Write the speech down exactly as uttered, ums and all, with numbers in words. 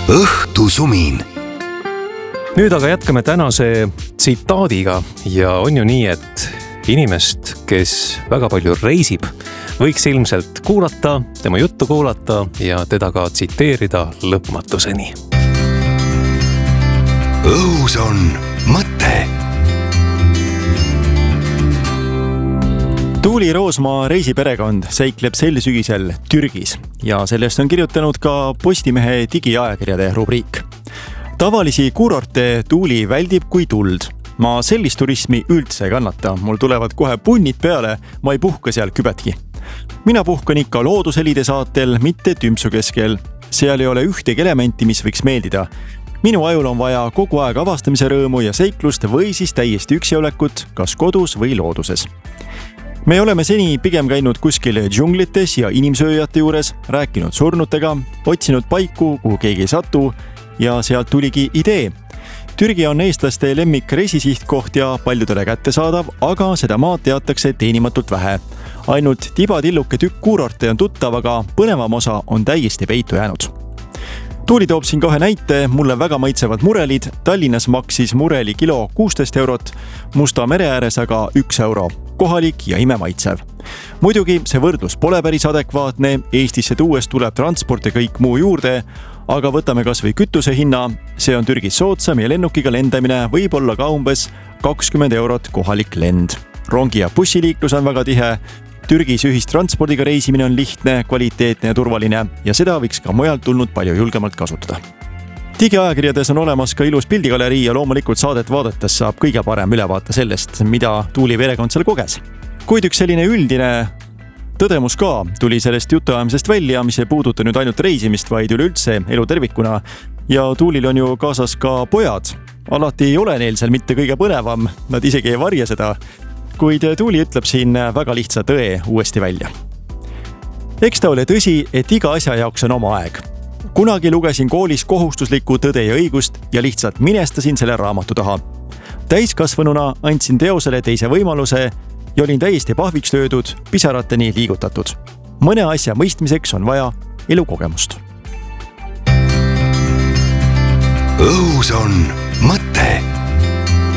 õhtusumin. Nüüd aga jätkame tänase tsitaadiga ja on ju nii, et inimest, kes väga palju reisib, võiks ilmselt kuulata, tema juttu kuulata ja teda ka tsiteerida lõpmatuseni. Õhus on mõte. Tuuli Roosmaa reisiperekond seikleb sel sügisel Türgis ja sellest on kirjutanud ka Postimehe digiajakirjade rubriik. Tavalisi kuurorte Tuuli väldib kui tuld. Ma sellist turismi üldse kannata, mul tulevad kohe punnid peale, ma ei puhka seal kübetki. Mina puhkan ikka loodushelide saatel, mitte tümpsu keskel. Seal ei ole ühtegi elementi, mis võiks meeldida. Minu ajul on vaja kogu aeg avastamise rõõmu ja seiklust või siis täiesti üksi olekut, kas kodus või looduses. Me oleme seni pigem käinud kuskil džunglites ja inimsööjate juures, rääkinud surnutega, otsinud paiku, kuhu keegi ei satu ja sealt tuligi idee. Türgi on eestlaste lemmik reisisihtkoht ja paljudele kättesaadav, aga seda maad teatakse teenimatult vähe. Ainult tibatilluke tükk kuurorte on tuttav, aga põnevam osa on täiesti peitu jäänud. Tuuli toob siin kahe näite, mulle väga maitsevad murelid. Tallinnas maksis mureli kilo kuusteist eurot, Musta mere ääres aga üks euro. Kohalik ja imemaitsev. Muidugi see võrdlus pole päris adekvaatne, Eestisse tuues tuleb transport ja kõik muu juurde, aga võtame kas või kütuse hinna, see on Türgis soodsam ja lennukiga lendamine võib olla ka umbes kakskümmend eurot kohalik lend. Rongi- ja bussiliiklus on väga tihe, Türgis ühistranspordiga reisimine on lihtne, kvaliteetne ja turvaline ja seda võiks ka mujalt tulnud palju julgemalt kasutada. Digiajakirjades on olemas ka ilus pildigalerii ja loomulikult saadet vaadates saab kõige parem ülevaate sellest, mida Tuuli perekond seal koges. Kuid üks selline üldine tõdemus ka tuli sellest jutuajamisest välja, mis ei puuduta nüüd ainult reisimist, vaid üleüldse elu tervikuna. Ja Tuulil on ju kaasas ka pojad. Alati ei ole neil seal mitte kõige põnevam, nad isegi ei varja seda. Kuid Tuuli ütleb siin väga lihtsa tõe uuesti välja. Eks ta ole tõsi, et iga asja jaoks on oma aeg. Kunagi lugesin koolis kohustuslikku Tõde ja õigust ja lihtsalt minestasin selle raamatu taha. Täiskasvanuna andsin teosele teise võimaluse ja olin täiesti pahviks löödud, pisarateni liigutatud. Mõne asja mõistmiseks on vaja elukogemust. Õhus on mõte.